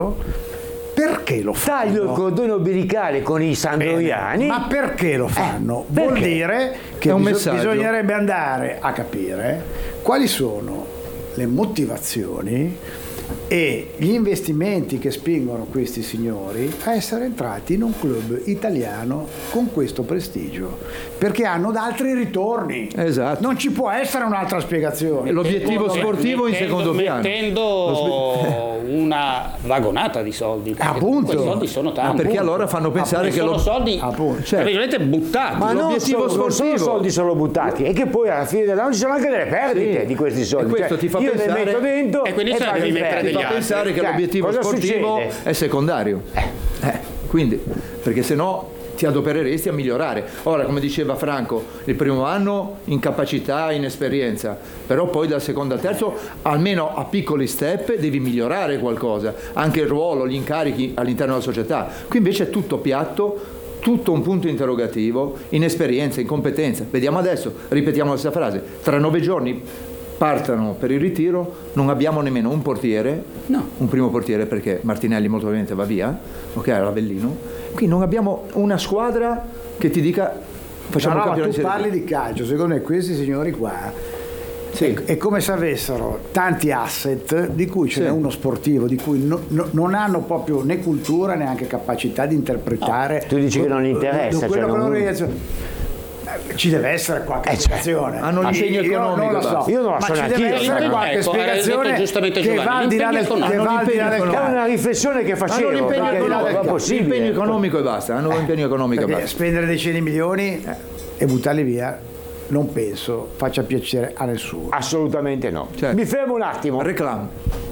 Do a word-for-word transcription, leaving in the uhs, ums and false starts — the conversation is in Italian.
Perché lo fanno? Taglio il cordone ombelicale con i sandoriani. Ma perché lo fanno? Eh, Vuol perché? dire che È un bis- messaggio. bisognerebbe andare a capire quali sono le motivazioni e gli investimenti che spingono questi signori a essere entrati in un club italiano con questo prestigio, perché hanno altri ritorni. Esatto. Non ci può essere un'altra spiegazione. L'obiettivo Mettendo- sportivo in mettendo- secondo piano. mettendo una vagonata di soldi, perché Appunto. quei soldi sono Ah, tanti. perché allora fanno pensare E che sono lo... soldi Appunto. Cioè, praticamente buttati. Ma non l'obiettivo solo, non solo sportivo. soldi sono buttati, e che poi alla fine dell'anno ci sono anche delle perdite Sì. di questi soldi. E questo Cioè, ti fa io pensare- ne metto dentro E quindi ce ne poi devi mi mettere perdi. ti degli fa altri. pensare che Cioè, l'obiettivo cosa sportivo succede? è secondario. Eh, quindi, perché se no ti adopereresti a migliorare. Ora, come diceva Franco, il primo anno incapacità, inesperienza, però poi dal secondo al terzo, almeno a piccoli step, devi migliorare qualcosa, anche il ruolo, gli incarichi all'interno della società. Qui invece è tutto piatto, tutto un punto interrogativo, inesperienza, incompetenza. Vediamo adesso, ripetiamo la stessa frase, tra nove giorni partano per il ritiro, non abbiamo nemmeno un portiere, No. un primo portiere perché Martinelli molto probabilmente va via, ok, all'Avellino, qui non abbiamo una squadra che ti dica facciamo No, il no, ma campionato tu di Serie parli B. di calcio, secondo me questi signori qua Sì. è, è come se avessero tanti asset di cui ce Sì. n'è uno sportivo di cui no- no- non hanno proprio né cultura neanche capacità di interpretare. Tu dici che non gli interessa, quello cioè che non- loro riescono- eh, ci deve essere qualche Eh, cioè, spiegazione. hanno l'impegno Io economico, non la so, basta. Io non la ma so ci neanche deve io, essere ecco, qualche ha detto spiegazione giustamente che Giovanni, va al di là del, l'impegno che va al di là del economico. È campo. una riflessione che Hanno facevo, l'impegno perché non economico, è possibile. l'impegno economico e basta, hanno l'impegno economico e Perché basta. spendere decine di milioni e buttarli via non penso faccia piacere a nessuno. Assolutamente no. Certo. Mi fermo un attimo. Reclamo.